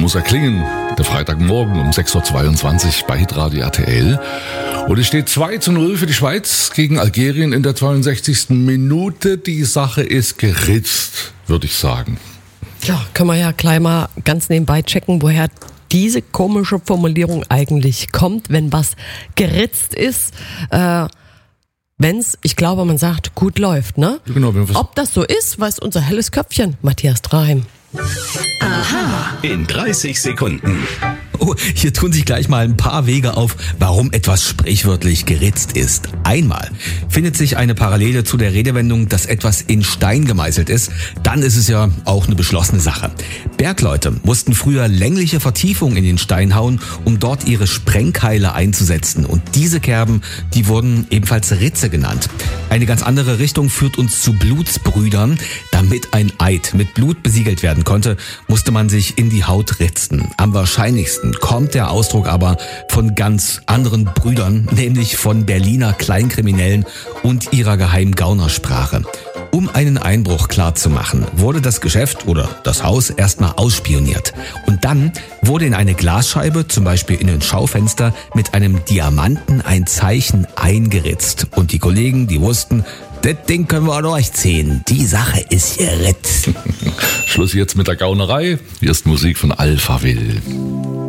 muss erklingen. Der Freitagmorgen um 6.22 Uhr bei Hitradio RTL. Und es steht 2:0 für die Schweiz gegen Algerien in der 62. Minute. Die Sache ist geritzt, würde ich sagen. Ja, können wir ja gleich mal ganz nebenbei checken, woher diese komische Formulierung eigentlich kommt, wenn was geritzt ist. Wenn's, ich glaube, man sagt, gut läuft, ne? Genau, ob das so ist, weiß unser helles Köpfchen, Matthias Draheim. Aha. In 30 Sekunden. Oh, hier tun sich gleich mal ein paar Wege auf, warum etwas sprichwörtlich geritzt ist. Einmal findet sich eine Parallele zu der Redewendung, dass etwas in Stein gemeißelt ist. Dann ist es ja auch eine beschlossene Sache. Bergleute mussten früher längliche Vertiefungen in den Stein hauen, um dort ihre Sprengkeile einzusetzen. Und diese Kerben, die wurden ebenfalls Ritze genannt. Eine ganz andere Richtung führt uns zu Blutsbrüdern. Damit ein Eid mit Blut besiegelt werden konnte, musste man sich in die Haut ritzen. Am wahrscheinlichsten kommt der Ausdruck aber von ganz anderen Brüdern, nämlich von Berliner Kleinkriminellen und ihrer geheimen Gaunersprache. Um einen Einbruch klarzumachen, wurde das Geschäft oder das Haus erstmal ausspioniert. Und dann wurde in eine Glasscheibe, zum Beispiel in ein Schaufenster, mit einem Diamanten ein Zeichen eingeritzt. Und die Kollegen, die wussten, das Ding können wir durchziehen. Die Sache ist geritzt. Schluss jetzt mit der Gaunerei. Hier ist Musik von Alphaville.